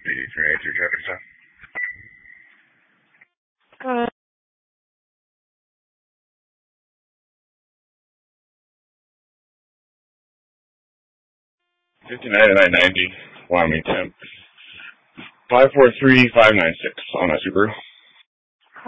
8392 traffic stop. 59 to 990, Wyoming temp. 543596 on a Subaru.